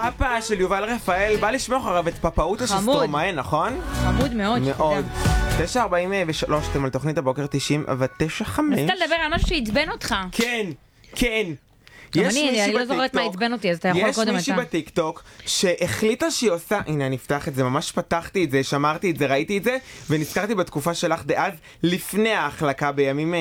פאפה של יובל רפאל, בא לשמוע אחריו את פפאוטה של סטרומאי, נכון? חמוד מאוד. מאוד. 9:43, אתם על תוכנית הבוקר 99.5. נסתה לדבר על משהו שעצבן אותך. כן, כן. אני לא זוכרת מה עצבן אותי, אז אתה יכול קודם אתה. יש מישהי בטיקטוק שהחליטה שהיא עושה, הנה אני אפתח את זה, ממש פתחתי את זה, שמרתי את זה, ראיתי את זה, ונזכרתי בתקופה שלך דאז, לפני ההחלקה בימים...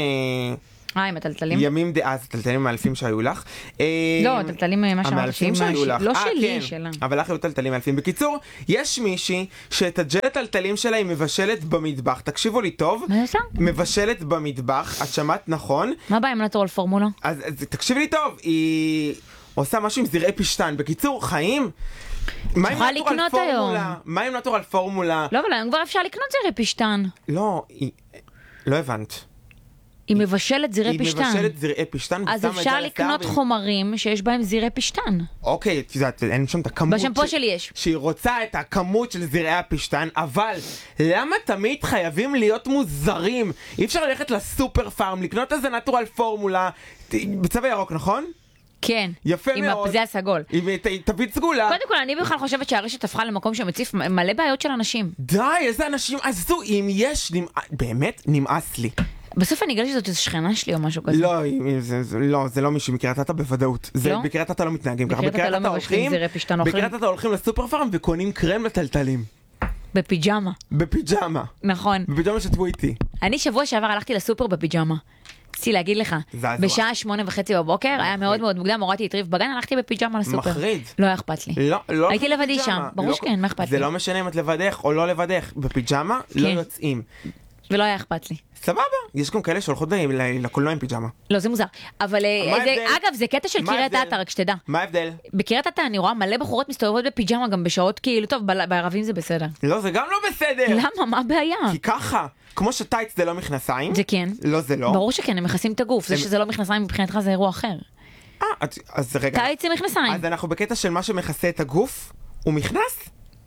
עם הטלטלים? ימים דאז, הטלטלים מאלפים שהיו לך. לא, הטלטלים מה שאמרת המאלפים שהיו לך. לא שלי, כן. שלה. אבל לך היו טלטלים מאלפים. בקיצור, יש מישהי שאת הג'ל הטלטלים שלה היא מבשלת במטבח. תקשיבו לי טוב. מה זה? מבשלת במטבח, את שמעת נכון. מה בעיה עם נטורל פורמולה? אז תקשיבי לי טוב, היא עושה משהו עם זרעי פשטן. בקיצור, חיים. תוכל לקנות היום. מה עם נטורל פורמולה? לא, אבל היום כבר אפשר לקנות זרעי פשטן. לא, לא הבנת. היא מבשלת זרעי פשטן. היא מבשלת זרעי פשטן. אז אפשר לקנות חומרים שיש בהם זרעי פשטן. אוקיי, אין שם את הכמות. בשמפו שלי יש. שהיא רוצה את הכמות של זרעי הפשטן, אבל למה תמיד חייבים להיות מוזרים? אי אפשר ללכת לסופר פארם, לקנות איזה נטורל פורמולה, בצבע ירוק, נכון? כן. יפה מאוד. עם הפזה הסגול. עם תווית סגולה. קודם כל, אני בכלל חושבת שהרשת הפכה למקום שמציף מלא בעיות של אנשים. די, איזה אנשים עשו, אם יש, באמת נמאס לי. בסוף אני אגלה שזאת איזו שכנה שלי או משהו כזה. לא, זה לא מישהו מקריית אתא בוודאות. בקריית אתא לא מתנהגים ככה. בקריית אתא לא מבשלים זרעי פשטן אוכלים. בקריית אתא הולכים לסופר פארם וקונים קרם לטלטלים. בפיג'מה. בפיג'מה. נכון. בפיג'מה שתבוא איתי. אני שבוע שעבר הלכתי לסופר בפיג'מה. רציתי להגיד לך, בשעה 8:30 בבוקר, היה מאוד מאוד מוקדם, הורדתי את ריב בגן, הלכתי בפיג'מה לסופר. מחריד. לא היה אכפת לי. לא. הייתי לבדי שם, ברור שכן, מה אכפת לי? זה לא משנה אם את לבדך או לא לבדך, בפיג'מה לא יוצאים. ולא היה אכפת לי. סבבה, יש גם כאלה שהולכות לקולנוע עם פיג'מה. לא, זה מוזר. אבל אגב, זה קטע של קריית אתא, רק שתדע. מה ההבדל? בקריית אתא אני רואה מלא בחורות מסתובבות בפיג'מה גם בשעות כאילו, טוב, בערבים זה בסדר. לא, זה גם לא בסדר. למה? מה הבעיה? כי ככה, כמו שטייץ זה לא מכנסיים. זה כן. לא, זה לא. ברור שכן, הם מכסים את הגוף. זה שזה לא מכנסיים מבחינתך זה אירוע אחר. אז רגע. טייץ זה מכנסיים. אז אנחנו בקטע של מה שמכסה את הגוף, הוא מכנס?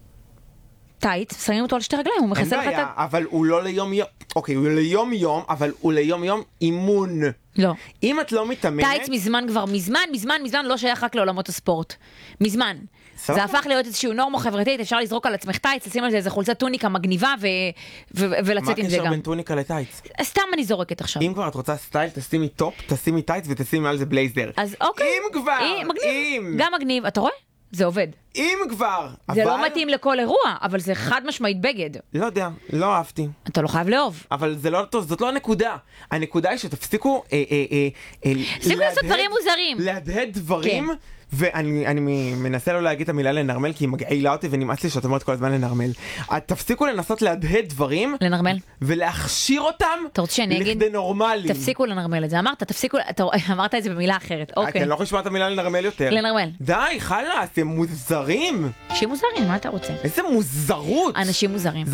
טייץ, שמים אותו על שתי רגליים, הוא מכסה לך את... אבל הוא לא ליום יום. אוקיי, הוא ליום יום, אבל הוא ליום יום אימון. לא. אם את לא מתאמנת... טייץ מזמן כבר, מזמן לא שייך רק לעולמות הספורט. מזמן. זה הפך להיות איזשהו נורמה חברתית, אפשר לזרוק על עצמך טייץ, לשים על זה איזה חולצת טוניקה מגניבה ולצאת עם זה גם. מה הקשר בין טוניקה לטייץ? סתם אני זורקת עכשיו. אם כבר את רוצה סטייל, תשימי טופ, תשימי טייץ ותשימי על זה בלייזר. אז אוקיי. אם כבר, גם מגניב, אתה רואה? זה עובד. אם כבר, זה לא מתאים לכל אירוע, אבל זה חד משמעית בגד. לא יודע, לא אהבתי. אתה לא חייב לאהוב. אבל זה לא טוב, זאת לא הנקודה. הנקודה היא שתפסיקו תפסיקו לעשות דברים מוזרים. להדהד דברים, ואני מנסה לא להגיד את המילה לנרמל, כי היא מגעילה אותי ונמאס לי שאת אומרת כל הזמן לנרמל. תפסיקו לנסות להדהד דברים. לנרמל. ולהכשיר אותם לכדי נורמלי. תפסיקו לנרמל את זה. אמרת את זה במילה אחרת. אוקיי. אני לא יכול לשמוע את המילה לנרמל יותר. לנרמל. די, חלאס, הם מוזרים. אנשים מוזרים, מה אתה רוצה? איזה מוזרות. אנשים מוזרים.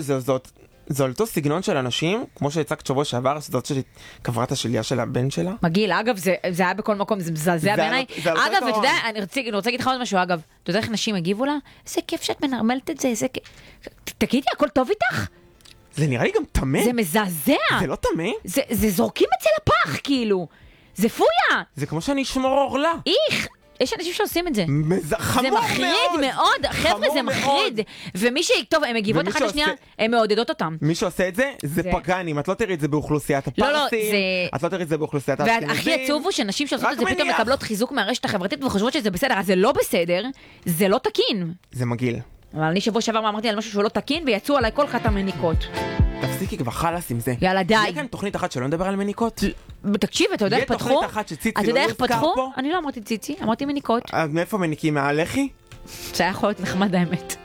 זה אותו סגנון של אנשים, כמו שהצגת שבוע שעבר, שזאת כברתה שליה של הבן שלה. מגיל, אגב, זה היה בכל מקום, זה מזעזע בעיניי. אגב, אתה יודע, אני רוצה להגיד לך עוד משהו, אגב. אתה יודע איך נשים הגיבו לה? איזה כיף שאת מנרמלת את זה, איזה כיף. תגידי, הכל טוב איתך? זה נראה לי גם תמה. זה מזעזע. זה לא תמה. זה זורקים את זה לפח, כאילו. זה פויה. זה כמו שאני אשמור עורלה. איך. יש אנשים שעושים את זה. חמור מאוד. זה מחריד מאוד, חבר'ה זה מחריד. ומי טוב, הם מגיבות אחת לשנייה, הם מעודדות אותם. מי שעושה את זה, זה פגנים. את לא תראי את זה באוכלוסיית הפרסים. את לא תראי את זה באוכלוסיית האשכנזים. והכי עצוב הוא שנשים שעושות את זה פתאום מקבלות חיזוק מהרשת החברתית וחושבות שזה בסדר. אז זה לא בסדר, זה לא תקין. זה מגעיל. אבל אני שבוע שעבר אמרתי על משהו שהוא לא תקין, ויצאו עליי כל חת המניקות. תפסיקי כבר חלאס עם זה. יאללה די. יהיה כאן תוכנית אחת שלא נדבר על מניקות? תקשיב, אתה יודע איך פתחו? יהיה תוכנית אחת שציצי לא יוזכר פה? אני לא אמרתי ציצי, אמרתי מניקות. מאיפה מניקים? מהלחי? זה היה יכול להיות נחמד האמת.